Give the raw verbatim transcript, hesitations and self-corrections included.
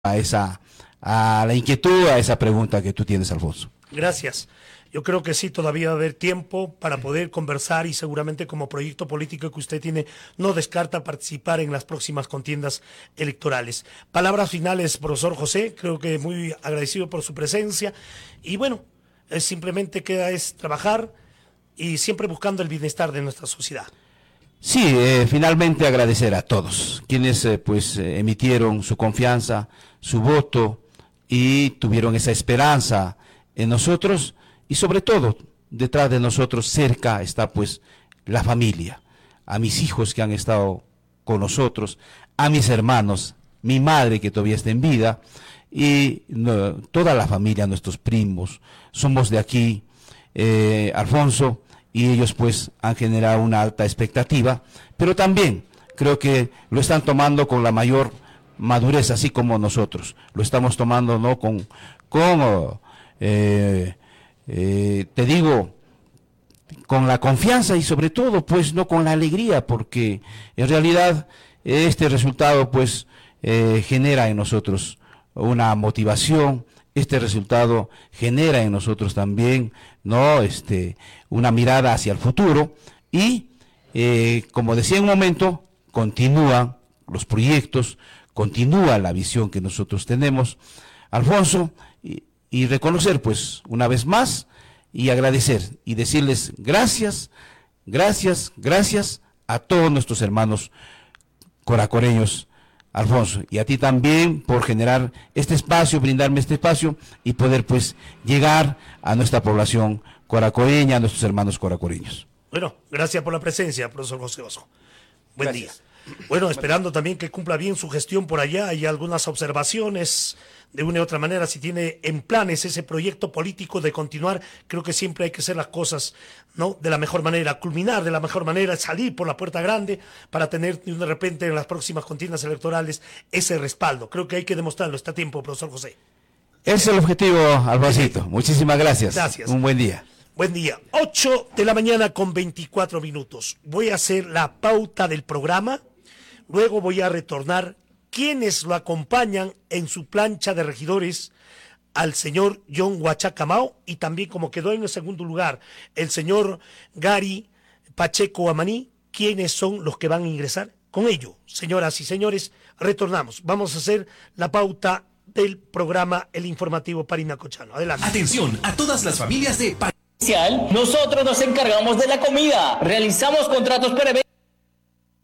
a esa a la inquietud, a esa pregunta que tú tienes, Alfonso. Gracias. Yo creo que sí, todavía va a haber tiempo para poder conversar y seguramente como proyecto político que usted tiene, no descarta participar en las próximas contiendas electorales. Palabras finales, profesor José, creo que muy agradecido por su presencia y bueno, es simplemente queda es trabajar y siempre buscando el bienestar de nuestra sociedad. Sí, eh, finalmente agradecer a todos quienes eh, pues eh, emitieron su confianza, su voto y tuvieron esa esperanza en nosotros. Y sobre todo, detrás de nosotros, cerca, está pues la familia, a mis hijos que han estado con nosotros, a mis hermanos, mi madre que todavía está en vida, y no, toda la familia, nuestros primos, somos de aquí, eh, Alfonso, y ellos pues han generado una alta expectativa, pero también creo que lo están tomando con la mayor madurez, así como nosotros, lo estamos tomando no con... con eh, Eh, te digo, con la confianza y sobre todo, pues, no con la alegría, porque en realidad este resultado, pues, eh, genera en nosotros una motivación, este resultado genera en nosotros también, ¿no?, este, una mirada hacia el futuro y, eh, como decía en un momento, continúan los proyectos, continúa la visión que nosotros tenemos, Alfonso, y, y reconocer pues una vez más y agradecer y decirles gracias, gracias, gracias a todos nuestros hermanos coracoreños, Alfonso, y a ti también por generar este espacio, brindarme este espacio y poder pues llegar a nuestra población coracoreña, a nuestros hermanos coracoreños. Bueno, gracias por la presencia, profesor José Oso. Buen Gracias. día. Bueno, esperando también que cumpla bien su gestión por allá y algunas observaciones de una u otra manera, si tiene en planes ese proyecto político de continuar, creo que siempre hay que hacer las cosas, ¿no?, de la mejor manera, culminar de la mejor manera, salir por la puerta grande para tener de repente en las próximas contiendas electorales ese respaldo. Creo que hay que demostrarlo. Está a tiempo, profesor José. Ese es el objetivo, Alvancito. Muchísimas gracias. Gracias. Un buen día. Buen día. ocho de la mañana con veinticuatro minutos. Voy a hacer la pauta del programa. Luego voy a retornar quienes lo acompañan en su plancha de regidores al señor John Huachacamao y también como quedó en el segundo lugar el señor Gary Pacheco Amaní, quienes son los que van a ingresar. Con ello, señoras y señores, retornamos. Vamos a hacer la pauta del programa El Informativo Parinacochano. Adelante. Atención a todas las familias de... Nosotros nos encargamos de la comida, realizamos contratos para eventos.